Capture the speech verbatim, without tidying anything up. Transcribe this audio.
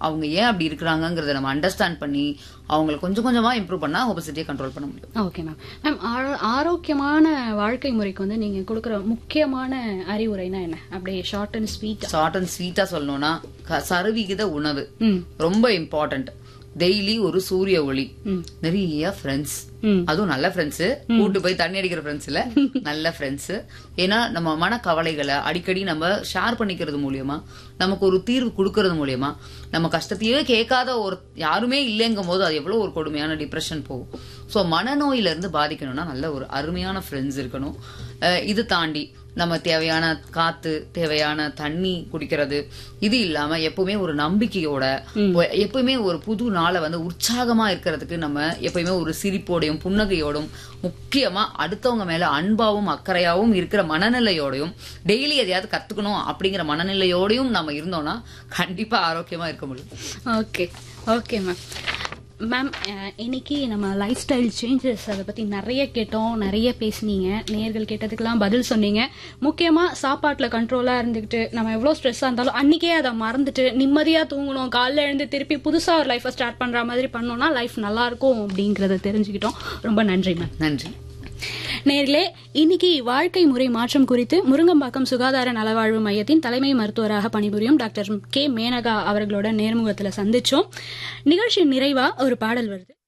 அவங்க ஏன் அப்படி இருக்கிறாங்கிறத நம்ம அண்டர்ஸ்டாண்ட் பண்ணி அவங்களை கொஞ்சம் கொஞ்சமா இம்ப்ரூவ் பண்ணா ஒபசிட்டியை கண்ட்ரோல் பண்ண முடியும். Okay ma'am. மேம், ஆரோக்கியமான வாழ்க்கை முறைக்கு வந்து நீங்க கொடுக்குற முக்கியமான அறிவுரைனா என்ன? அப்படியே short and sweet short and ஸ்வீட்டா சொல்லணும்னா சரிவிகித உணவு ரொம்ப இம்பார்ட்டன்ட். டெய்லி ஒரு சூரிய ஒளி, நிறைய ஃப்ரெண்ட்ஸ், அதுவும் நல்ல ஃப்ரெண்ட்ஸ், கூட்டு போய் தண்ணி அடிக்கிற ஃப்ரெண்ட்ஸ் இல்ல, நல்ல ஃப்ரெண்ட்ஸ். ஏன்னா நம்ம மன கவலைகளை அடிக்கடி நம்ம ஷேர் பண்ணிக்கிறது மூலியமா, நமக்கு ஒரு தீர்வு கொடுக்கறது மூலியமா, நம்ம கஷ்டத்தையே கேட்காத ஒரு யாருமே இல்லைங்கும் போது அது எவ்வளவு ஒரு கொடுமையான டிப்ரெஷன் போகும். சோ மனநோயில இருந்து பாதிக்கணும்னா நல்ல ஒரு அருமையான ஃப்ரெண்ட்ஸ் இருக்கணும். இது தாண்டி நம்ம தேவையான காத்து, தேவையான தண்ணி குடிக்கிறது, இது இல்லாம எப்பவுமே ஒரு நம்பிக்கையோட, எப்பவுமே ஒரு புது நாளை வந்து உற்சாகமா இருக்கிறதுக்கு நம்ம எப்பயுமே ஒரு சிரிப்போடையும் புன்னகையோடும், முக்கியமா அடுத்தவங்க மேல அன்பாவும் அக்கறையாவும் இருக்கிற மனநிலையோடையும், டெய்லி எதையாவது கத்துக்கணும் அப்படிங்கிற மனநிலையோடையும் நம்ம இருந்தோம்னா கண்டிப்பா ஆரோக்கியமா இருக்க முடியும். Okay okay ma'am. மேம், இன்னைக்கு நம்ம லைஃப் ஸ்டைல் சேஞ்சஸ் அதை பத்தி நிறைய கேட்டோம், நிறைய பேசினீங்க, நேர்கள் கேட்டதுக்கெல்லாம் பதில் சொன்னீங்க. முக்கியமா சாப்பாட்டுல கண்ட்ரோலா இருந்துகிட்டு நம்ம எவ்வளவு ஸ்ட்ரெஸ்ஸா இருந்தாலும் அன்னைக்கே அதை மறந்துட்டு நிம்மதியா தூங்கணும், காலைல எழுந்து திருப்பி புதுசா ஒரு லைஃபை ஸ்டார்ட் பண்ற மாதிரி பண்ணோம்னா லைஃப் நல்லா இருக்கும் அப்படிங்கறத தெரிஞ்சுக்கிட்டோம். ரொம்ப நன்றி மேம். நன்றி நேர்களே. இன்னைக்கு வாழ்க்கை முறை மாற்றம் குறித்து முருங்கம்பாக்கம் சுகாதார நலவாழ்வு மையத்தின் தலைமை மருத்துவராக பணிபுரியும் டாக்டர் கே மேனகா அவர்களோட நேர்முகத்துல சந்திச்சோம். நிகழ்ச்சி நிறைவா ஒரு பாடல் வருது.